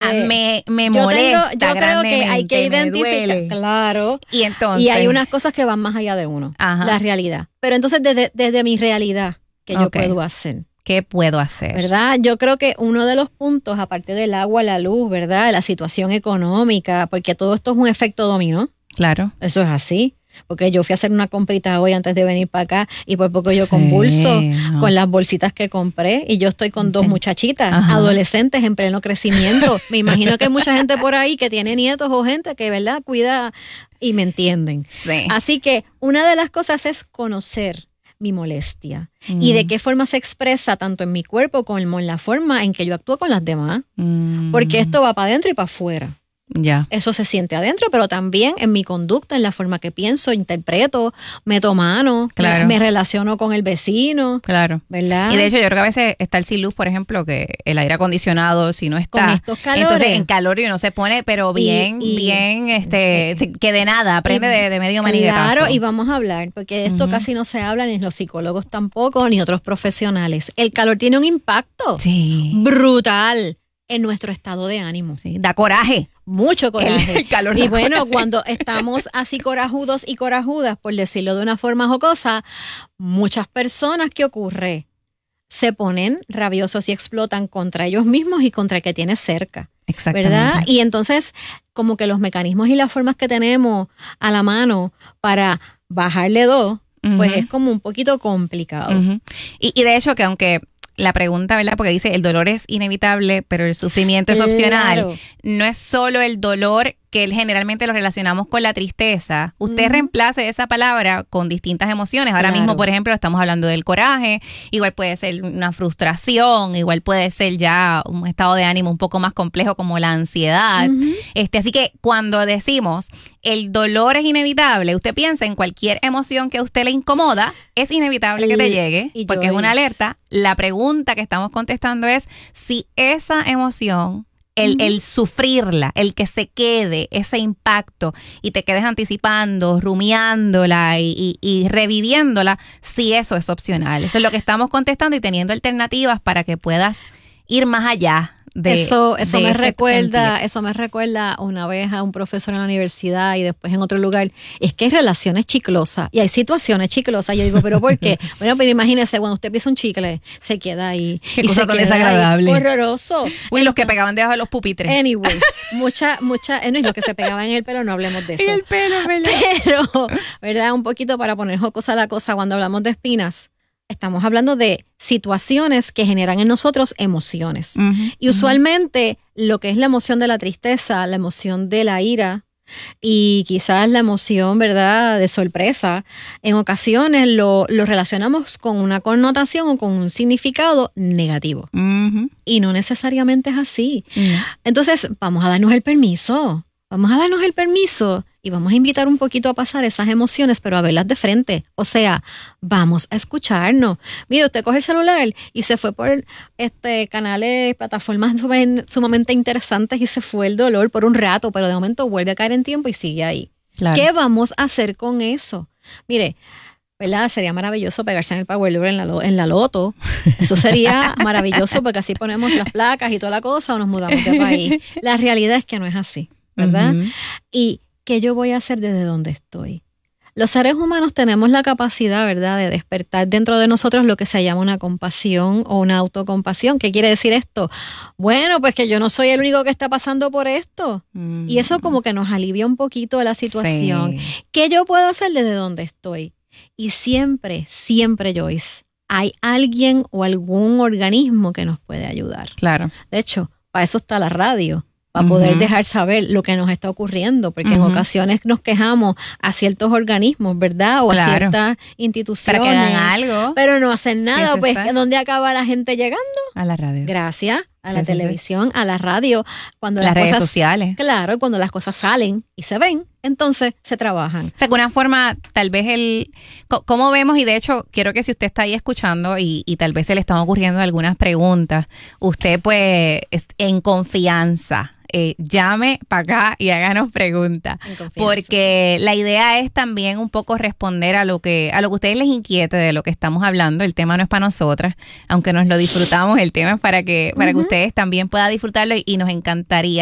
me molesta. Yo creo que hay que identificar, claro. Y entonces, y hay unas cosas que van más allá de uno, la realidad. Pero entonces desde mi realidad, ¿qué yo puedo hacer? ¿Qué puedo hacer? ¿Verdad? Yo creo que uno de los puntos, aparte del agua, la luz, ¿verdad? La situación económica, porque todo esto es un efecto dominó. Claro. Eso es así. Porque yo fui a hacer una comprita hoy antes de venir para acá y por poco yo convulso con las bolsitas que compré y yo estoy con dos muchachitas adolescentes en pleno crecimiento. Me imagino que hay mucha gente por ahí que tiene nietos o gente que, ¿verdad?, cuida y me entienden. Sí. Así que una de las cosas es conocer mi molestia y de qué forma se expresa tanto en mi cuerpo como en la forma en que yo actúo con las demás. Porque esto va para adentro y para afuera. Ya. Eso se siente adentro, pero también en mi conducta, en la forma que pienso, interpreto, meto mano, me relaciono con el vecino. Claro. ¿Verdad? Y de hecho yo creo que a veces está el sin luz, por ejemplo, que el aire acondicionado, si no está, con estos calores, entonces en calor y uno se pone, pero bien, que de nada, aprende de medio maniguetazo. Claro, y vamos a hablar, porque de esto casi no se habla, ni los psicólogos tampoco, ni otros profesionales. El calor tiene un impacto brutal en nuestro estado de ánimo. Sí, da coraje. Mucho coraje. El calor y bueno, coraje. Cuando estamos así corajudos y corajudas, por decirlo de una forma jocosa, muchas personas, ¿qué ocurre? Se ponen rabiosos y explotan contra ellos mismos y contra el que tiene cerca. Exactamente. ¿Verdad? Y entonces, como que los mecanismos y las formas que tenemos a la mano para bajarle dos, pues es como un poquito complicado. Y de hecho que aunque la pregunta, ¿verdad? Porque dice, el dolor es inevitable, pero el sufrimiento es opcional. No es solo el dolor que generalmente lo relacionamos con la tristeza. Usted reemplace esa palabra con distintas emociones. Ahora mismo, por ejemplo, estamos hablando del coraje. Igual puede ser una frustración, igual puede ser ya un estado de ánimo un poco más complejo como la ansiedad. Así que cuando decimos el dolor es inevitable, usted piensa en cualquier emoción que a usted le incomoda, es inevitable que te llegue, porque es una alerta. La pregunta que estamos contestando es si esa emoción, el sufrirla, el que se quede ese impacto y te quedes anticipando, rumiándola y reviviéndola, si eso es opcional. Eso es lo que estamos contestando y teniendo alternativas para que puedas ir más allá. Eso me recuerda una vez a un profesor en la universidad y después en otro lugar. Es que hay relaciones chiclosas y hay situaciones chiclosas. Yo digo, ¿pero por qué? Bueno, pero imagínese, cuando usted pisa un chicle, se queda ahí. Qué cosa tan desagradable. Horroroso. Uy, los que pegaban debajo de los pupitres. Anyway, y los que se pegaban en el pelo, no hablemos de eso. En el pelo, ¿verdad? Pero, ¿verdad? Un poquito para poner jocosa la cosa cuando hablamos de espinas. Estamos hablando de situaciones que generan en nosotros emociones. Y usualmente lo que es la emoción de la tristeza, la emoción de la ira y quizás la emoción, ¿verdad?, de sorpresa, en ocasiones lo relacionamos con una connotación o con un significado negativo. Y no necesariamente es así. Entonces, vamos a darnos el permiso. Y vamos a invitar un poquito a pasar esas emociones, pero a verlas de frente. O sea, vamos a escucharnos. Mire, usted coge el celular y se fue por canales, plataformas sumamente interesantes y se fue el dolor por un rato, pero de momento vuelve a caer en tiempo y sigue ahí. Claro. ¿Qué vamos a hacer con eso? Mire, ¿verdad? Sería maravilloso pegarse en el Powerball en la loto. Eso sería maravilloso porque así ponemos las placas y toda la cosa o nos mudamos de país. La realidad es que no es así, ¿verdad? Y ¿qué yo voy a hacer desde donde estoy? Los seres humanos tenemos la capacidad, ¿verdad?, de despertar dentro de nosotros lo que se llama una compasión o una autocompasión. ¿Qué quiere decir esto? Bueno, pues que yo no soy el único que está pasando por esto. Y eso como que nos alivia un poquito la situación. Sí. ¿Qué yo puedo hacer desde donde estoy? Y siempre, Joyce, hay alguien o algún organismo que nos puede ayudar. Claro. De hecho, para eso está la radio. Para poder dejar saber lo que nos está ocurriendo, porque en ocasiones nos quejamos a ciertos organismos, ¿verdad? O a ciertas instituciones. Para que hagan algo. Pero no hacen nada, pues ¿dónde acaba la gente llegando? A la radio. Gracias a la televisión, a la radio. Cuando las redes cosas, sociales. Claro, cuando las cosas salen y se ven, entonces se trabajan. O sea, de alguna forma, tal vez ¿cómo vemos? Y de hecho, quiero que si usted está ahí escuchando y tal vez se le están ocurriendo algunas preguntas, usted pues en confianza, llame para acá y háganos preguntas, porque la idea es también un poco responder a lo que a ustedes les inquiete de lo que estamos hablando. El tema no es para nosotras, aunque nos lo disfrutamos, el tema es para que ustedes también puedan disfrutarlo y nos encantaría